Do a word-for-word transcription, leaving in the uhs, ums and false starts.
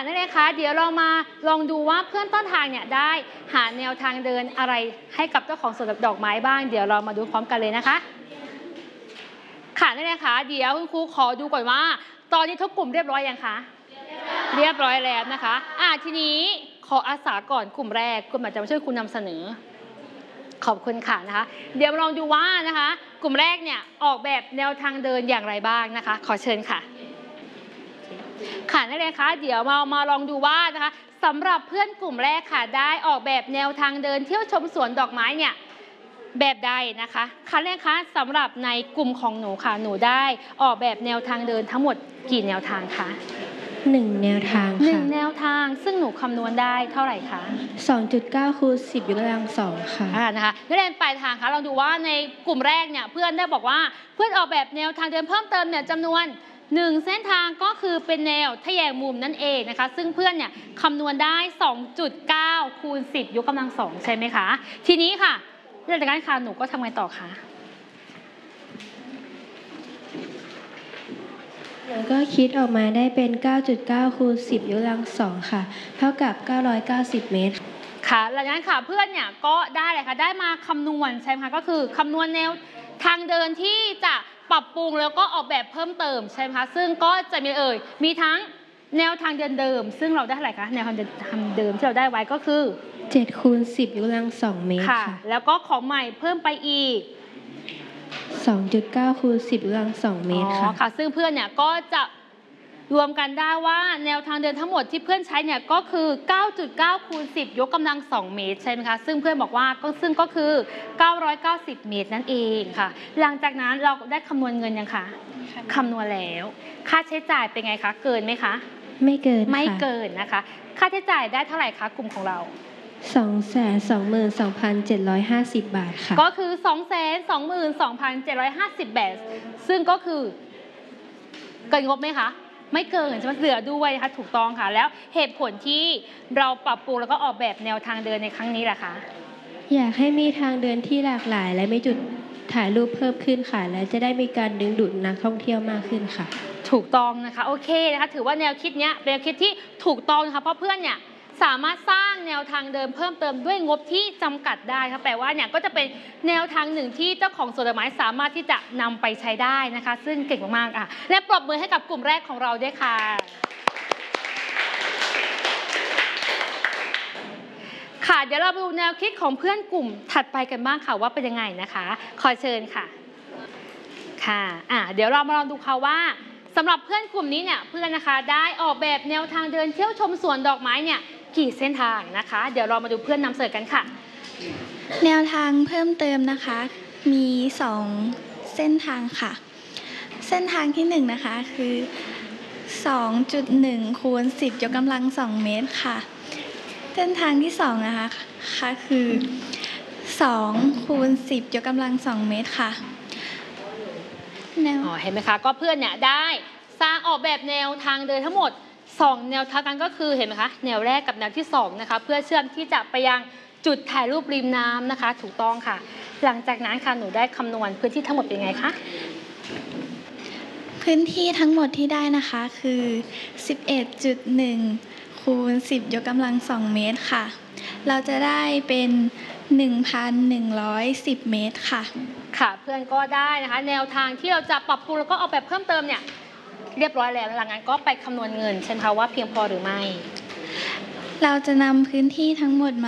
นั่นเองคะเดี๋ยวเรามาลองดูว่าเพื่อนต้นทางเนี่ยได้หาแนวทางเดินอะไรให้กับเจ้าของสวนดอกไม้บ้างเดี๋ยวเรามาดูพร้อมกันเลยนะคะค่ะนั่นเองคะเดี๋ยวคุณครูขอดูก่อนว่าตอนนี้ทุกกลุ่มเรียบร้อยยังคะเรียบร้อยแล้วนะคะอ่าทีนี้ขออาสาก่อนกลุ่มแรกกลุ่มอาจจะมาช่วยคุณนำเสนอขอบคุณค่ะนะคะเดี๋ยวลองดูว่านะคะกลุ่มแรกเนี่ยออกแบบแนวทางเดินอย่างไรบ้างนะคะขอเชิญค่ะค่ะนั่นเองคะเดี๋ยวมามาลองดูว่านะคะสำหรับเพื่อนกลุ่มแรกค่ะได้ออกแบบแนวทางเดินเที่ยวชมสวนดอกไม้เนี่ยแบบใดนะคะค่ะแรกคะสำหรับในกลุ่มของหนูค่ะหนูได้ออกแบบแนวทางเดินทั้งหมดกี่แนวทางคะหนึ่งแนวทางค่ะหนึ่งแนวทางซึ่งหนูคำนวณได้เท่าไหร่คะสองจุดเก้า คูณสิบยกกำลังสองค่ะอ่านะคะนักเรียนปลายทางคะลองดูว่าในกลุ่มแรกเนี่ยเพื่อนได้บอกว่าเพื่อนออกแบบแนวทางเดินเพิ่มเติมเนี่ยจำนวนหนึ่งเส้นทางก็คือเป็นแนวทะแยงมุมนั่นเองนะคะซึ่งเพื่อนเนี่ยคำนวณได้ สองจุดเก้า คูณสิบยกกำลังสองใช่ไหมคะทีนี้ค่ะเรื่องจากนั้นค่ะหนูก็ทำไงต่อคะหนูก็คิดออกมาได้เป็น เก้าจุดเก้า คูณสิบยกกำลังสองค่ะเท่ากับเก้าร้อยเก้าสิบเมตรค่ะหลังจากนั้นค่ะเพื่อนเนี่ยก็ได้เลยค่ะได้มาคำนวณใช่ไหมคะก็คือคำนวณแนวทางเดินที่จะปรับปรุงแล้วก็ออกแบบเพิ่มเติมใช่ไหมคะซึ่งก็จะมีเอ่ยมีทั้งแนวทางเดินเดิมซึ่งเราได้เท่าไหร่คะแนวทางเดินเดิมที่เราได้ไว้ก็คือเจ็ดคูณสิบยกกำลังสองเมตรค่ะแล้วก็ของใหม่เพิ่มไปอีกสองจุดเก้า คูณสิบยกกำลังสองเมตรค่ะค่ะซึ่งเพื่อนเนี่ยก็จะรวมกันได้ว่าแนวทางเดินทั้งหมดที่เพื่อนใช้เนี่ยก็คือ เก้าจุดเก้า คูณสิบยกกำลังสองเมตรใช่ไหมคะซึ่งเพื่อนบอกว่าก็ซึ่งก็คือเก้าร้อยเก้าสิบเมตรนั่นเองค่ะหลังจากนั้นเราได้คำนวณเงินยังคะคำนวณแล้วค่าใช้จ่ายเป็นไงคะเกินไหมคะไม่เกินไม่เกินนะคะค่าใช้จ่ายได้เท่าไหร่คะกลุ่มของเราสองแสนสองหมื่นสองพันเจ็ดร้อยห้าสิบ บาทค่ะก็คือ สองแสนสองหมื่นสองพันเจ็ดร้อยห้าสิบ บาทซึ่งก็คือเกินงบไหมคะไม่เกินใช่ไหมเหลือด้วยนะคะถูกต้องค่ะแล้วเหตุผลที่เราปรับปรุงแล้วก็ออกแบบแนวทางเดินในครั้งนี้แหละคะอยากให้มีทางเดินที่หลากหลายและมีจุดถ่ายรูปเพิ่มขึ้นค่ะและจะได้มีการดึงดูดนักท่องเที่ยวมากขึ้นค่ะถูกต้องนะคะโอเคนะคะถือว่าแนวคิดนี้เป็นแนวคิดที่ถูกต้องนะคะเพราะเพื่อนเนี่ยสามารถสร้างแนวทางเดินเพิ่มเติมด้วยงบที่จำกัดได้ค่ะแปลว่าเนี่ยก็จะเป็นแนวทางหนึ่งที่เจ้าของสวนดอกไม้สามารถที่จะนำไปใช้ได้นะคะซึ่งเก่งมากๆอ่ะและปรบมือให้กับกลุ่มแรกของเราด้วยค่ะค่ะเดี๋ยวเราไปดูแนวคิดของเพื่อนกลุ่มถัดไปกันบ้างค่ะว่าเป็นยังไงนะคะขอเชิญค่ะค่ะอ่ะเดี๋ยวเรามาลองดูค่ะว่าสำหรับเพื่อนกลุ่มนี้เนี่ยเพื่อนนะคะได้ออกแบบแนวทางเดินเที่ยวชมสวนดอกไม้เนี่ยกี่เส้นทางนะคะเดี๋ยวเรามาดูเพื่อนนำเสนอกันค่ะแนวทางเพิ่มเติมนะคะมีสองเส้นทางค่ะเส้นทางที่หนึ่งนะคะคือ สองจุดหนึ่ง คูณสิบยกกำลังสองเมตรค่ะเส้นทางที่สองนะคะค่ะคือสองคูณสิบยกกำลังสองเมตรค่ะอ๋อเห็นไหมคะก็เพื่อนเนี่ยได้สร้างออกแบบแนวทางเดินทั้งหมดสองแนวทางกันก็คือเห็นไหมคะแนวแรกกับแนวที่สองนะคะเพื่อเชื่อมที่จะไปยังจุดถ่ายรูปริมน้ำนะคะถูกต้องค่ะหลังจากนั้นค่ะหนูได้คำนวณพื้นที่ทั้งหมดเป็นไงคะพื้นที่ทั้งหมดที่ได้นะคะคือ สิบเอ็ดจุดหนึ่ง คูณสิบยกกำลังสองเมตรค่ะเราจะได้เป็น หนึ่งพันหนึ่งร้อยสิบ เมตรค่ะค่ะเพื่อนก็ได้นะคะแนวทางที่เราจะปรับปรุงแล้วก็ออกแบบเพิ่มเติมเนี่ยเรียบร้อยแล้วหลังนั้นก็ไปคำนวณเงินใช่ไหมคะว่าเพียงพอหรือไม่เราจะนำพื้นที่ทั้งหมดมา